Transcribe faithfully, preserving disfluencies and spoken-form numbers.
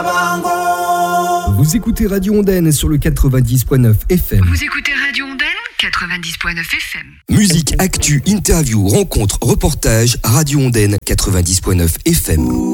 Vous écoutez Radio Ondaine sur le quatre-vingt-dix point neuf F M. Vous écoutez Radio Ondaine, quatre-vingt-dix point neuf F M. Musique, actu, interview, rencontre, reportage, Radio Ondaine quatre-vingt-dix point neuf F M.